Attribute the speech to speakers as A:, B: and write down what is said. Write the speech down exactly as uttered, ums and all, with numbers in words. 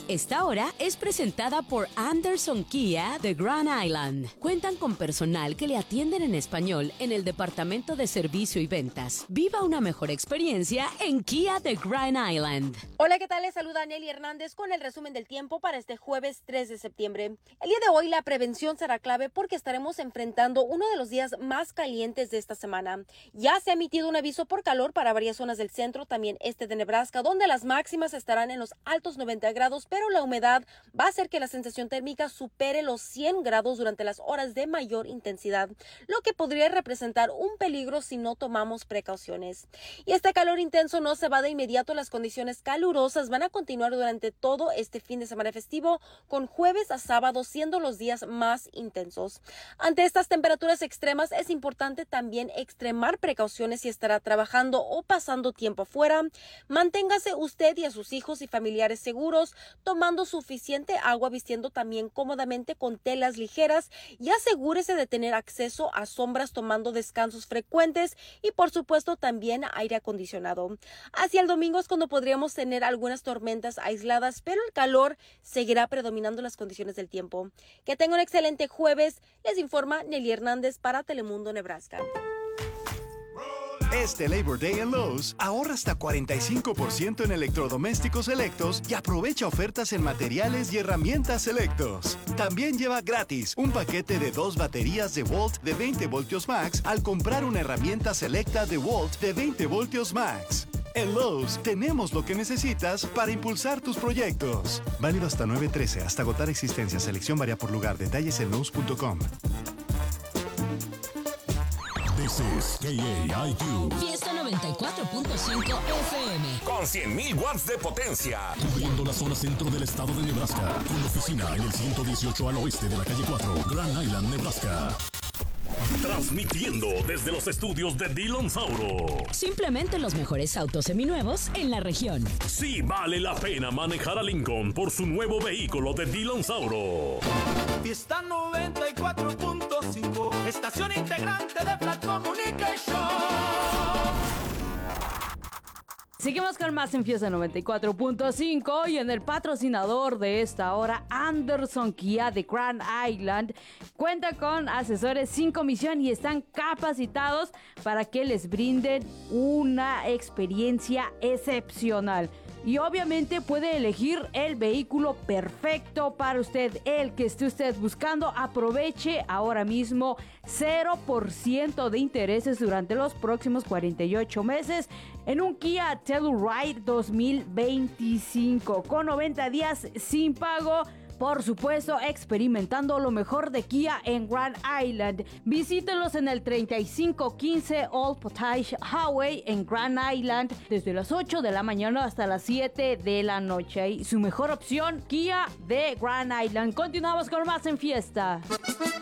A: Esta hora es presentada por Anderson Kia de Grand Island. Cuentan con personal que le atienden en español en el departamento de servicio y ventas. Viva una mejor experiencia en Kia de Grand Island.
B: Hola, ¿qué tal? Les saluda Nelly Hernández con el resumen del tiempo para este jueves tres de septiembre. El día de hoy la prevención será clave porque estaremos enfrentando uno de los días más calientes de esta semana. Ya se ha emitido un aviso por calor para varias zonas del centro, también este de Nebraska, donde las máximas estarán en los altos noventa grados, pero la humedad va a hacer que la sensación térmica supere los cien grados durante las horas de mayor intensidad, lo que podría representar un peligro si no tomamos precauciones. Y este calor intenso no se va de inmediato. Las condiciones calurosas van a continuar durante todo este fin de semana festivo, con jueves a sábado siendo los días más intensos. Ante estas temperaturas extremas es importante también extremar precauciones si estará trabajando o pasando tiempo afuera. Manténgase usted y a sus hijos y familiares seguros, tomando suficiente agua, vistiendo también cómodamente con telas ligeras y asegúrese de tener acceso a sombras, tomando descansos frecuentes y por supuesto también aire acondicionado. Hacia el domingo es cuando podríamos tener algunas tormentas aisladas, pero el calor seguirá predominando las condiciones del tiempo. Que tenga un excelente jueves. Les informa Nelly Hernández para Telemundo, Nebraska.
C: Este Labor Day en Lowe's, ahorra hasta cuarenta y cinco por ciento en electrodomésticos selectos y aprovecha ofertas en materiales y herramientas selectos. También lleva gratis un paquete de dos baterías de Volt de veinte voltios max al comprar una herramienta selecta de Volt de veinte voltios max. En Lowe's tenemos lo que necesitas para impulsar tus proyectos. Válido hasta nueve trece, hasta agotar existencia. Selección varía por lugar. Detalles en Lowe's punto com.
D: This is K A I Q.
A: Fiesta noventa y cuatro punto cinco F M.
E: Con cien mil watts de potencia.
D: Cubriendo la zona centro del estado de Nebraska. Con oficina en el ciento dieciocho al oeste de la calle cuatro, Grand Island, Nebraska.
E: Transmitiendo desde los estudios de Dillon Sauro.
A: Simplemente los mejores autos seminuevos en la región.
E: Sí vale la pena manejar a Lincoln por su nuevo vehículo de Dillon Sauro.
F: Fiesta noventa y cuatro punto cinco, estación integrante de Flat Communication.
G: Seguimos con más en Fiesta noventa y cuatro punto cinco y en el patrocinador de esta hora, Anderson Kia de Grand Island, cuenta con asesores sin comisión y están capacitados para que les brinden una experiencia excepcional. Y obviamente puede elegir el vehículo perfecto para usted, el que esté usted buscando. Aproveche ahora mismo cero por ciento de intereses durante los próximos cuarenta y ocho meses en un Kia Telluride dos mil veinticinco con noventa días sin pago. Por supuesto, experimentando lo mejor de Kia en Grand Island. Visítenlos en el treinta y cinco quince Old Potage Highway en Grand Island desde las ocho de la mañana hasta las siete de la noche. Y su mejor opción, Kia de Grand Island. Continuamos con más en Fiesta.